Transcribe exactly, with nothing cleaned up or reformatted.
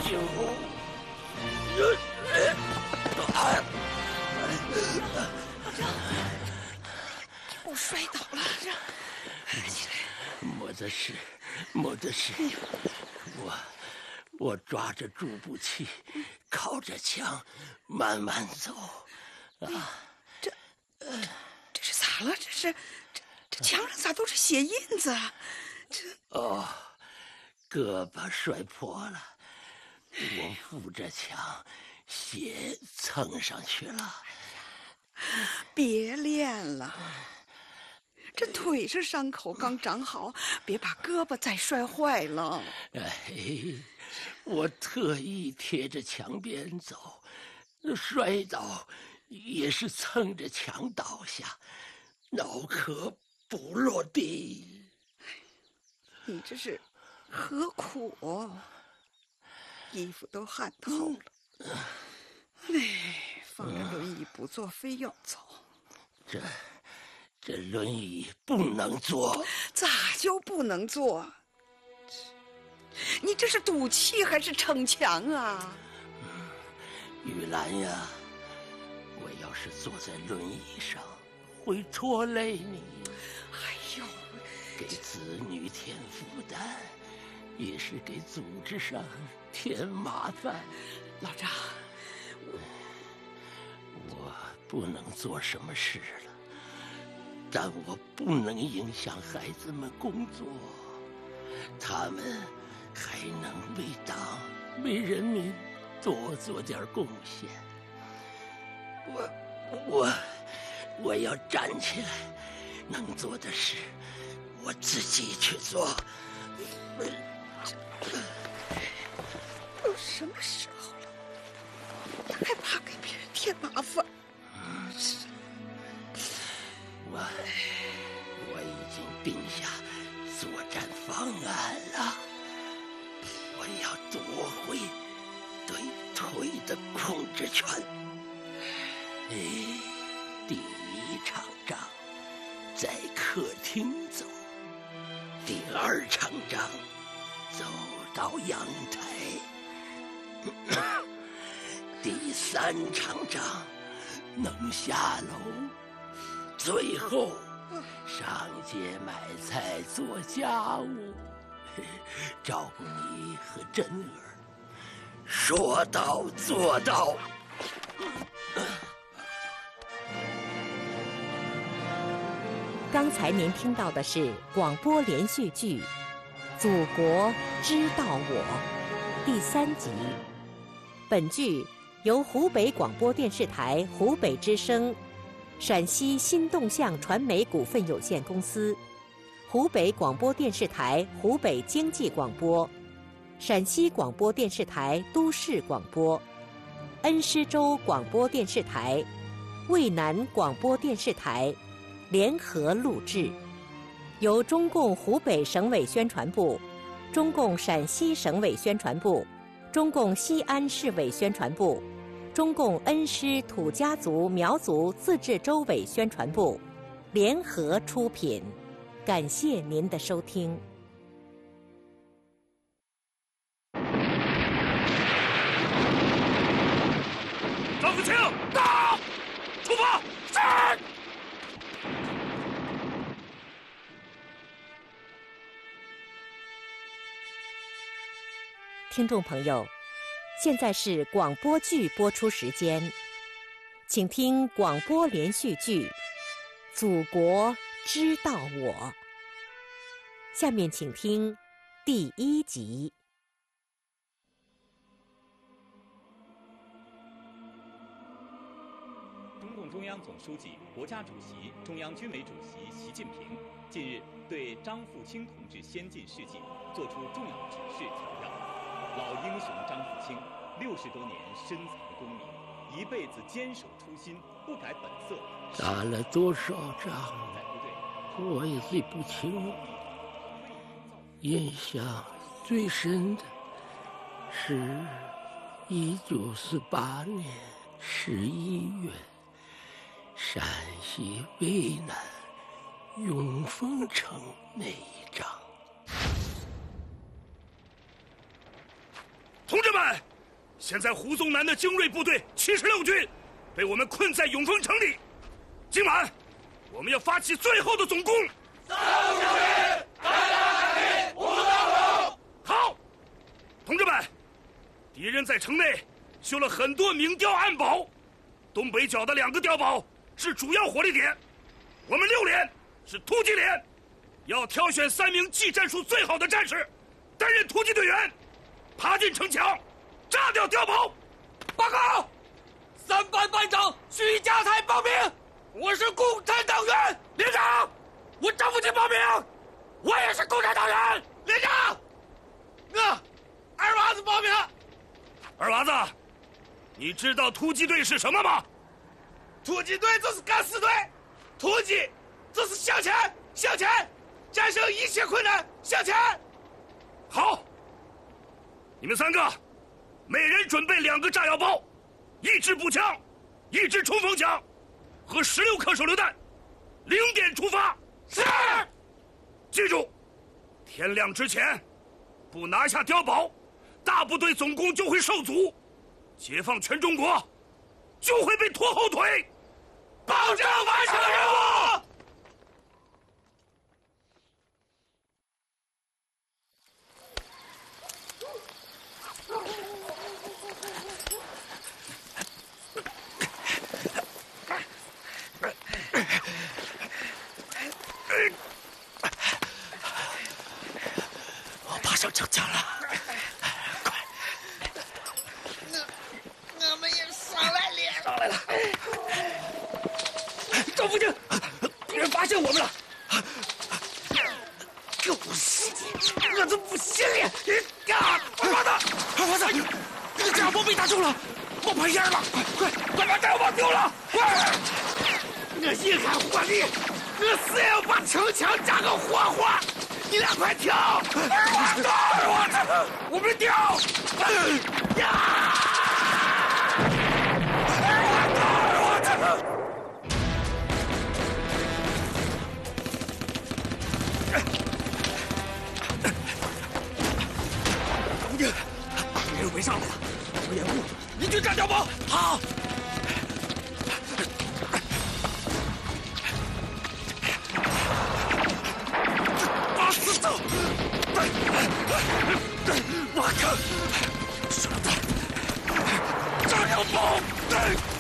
救我！ 我摔倒了，这起来。 没得事，没得事。我我抓着助步器，靠着墙，慢慢走。啊， 这这这是咋了？这是这这墙上咋都是血印子啊？这哦，胳膊摔破了，我扶着墙，血蹭上去了。 别练了，这腿上伤口刚长好，别把胳膊再摔坏了。 哎，我特意贴着墙边走，摔倒也是蹭着墙倒下，脑壳不落地。 你这是何苦哦？衣服都汗透了。哎，放着轮椅不坐，非要走。 这这轮椅不能坐。 咋就不能坐？你这是赌气还是逞强啊？ 玉兰呀，我要是坐在轮椅上，会拖累你。 哎呦， 给子女添负担，也是给组织上添麻烦。 老张， 我我不能做什么事了，但我不能影响孩子们工作，他们还能为党为人民多做点贡献。我我我要站起来，能做的事我自己去做。 都什么时候了，你还怕给别人添麻烦？ 我我已经定下作战方案了，我要夺回对腿的控制权。哎，第一场仗在客厅走，第二场仗走到阳台，第三场仗能下楼，最后上街买菜做家务，照顾你和珍儿，说到做到。 刚才您听到的是广播连续剧《祖国知道我》第三集。本剧由湖北广播电视台湖北之声、陕西新动向传媒股份有限公司、湖北广播电视台湖北经济广播、陕西广播电视台都市广播、恩施州广播电视台、渭南广播电视台联合录制，由中共湖北省委宣传部、中共陕西省委宣传部、中共西安市委宣传部、中共恩施土家族苗族自治州委宣传部联合出品。感谢您的收听。 张福清，到！出发！是。 听众朋友，现在是广播剧播出时间，请听广播连续剧《祖国知道我》。下面请听第一集。 中共中央总书记、国家主席、中央军委主席习近平近日对张富清同志先进事迹作出重要指示强调，老英雄张富清六十多年深藏功名，一辈子坚守初心，不改本色。 打了多少仗，我也记不清了。印象最深的是一九四八年十一月，陕西渭南永丰城那一仗。 同志们， 现在胡宗南的精锐部队七十六军被我们困在永丰城里，今晚我们要发起最后的总攻。三五小兵，大大开平，五当头。好，同志们，敌人在城内修了很多明碉暗堡，东北角的两个碉堡是主要火力点。我们六连是突击连，要挑选三名技战术最好的战士，担任突击队员，爬进城墙，炸掉碉堡。报告，三班班长徐家才报名，我是共产党员。连长，我张富清报名，我也是共产党员。连长，我二娃子报名。二娃子，你知道突击队是什么吗？突击队就是敢死队，突击就是向前，向前，战胜一切困难，向前。好，你们三个，每人准备两个炸药包，一支步枪，一支冲锋枪，和十六颗手榴弹。零点出发。是。记住，天亮之前，不拿下碉堡，大部队总攻就会受阻，解放全中国就会被拖后腿，保证完成任务。我爬上城墙了，快！ 我我们也上来了， 上来了。赵福清，敌人发现我们了！狗屎！我都不信了！啊！二娃子，二娃子，那个炸药包被打中了，冒白烟了！快快把炸药包丢了！快！ 我一看火力，我死也要把城墙炸个活活！你俩快跳！ 二娃子，二娃子，我们掉！ 呀！ 二娃子，二娃子！吴京，敌人围上来了，我掩护，你去炸碉堡。好。我靠！炸药包！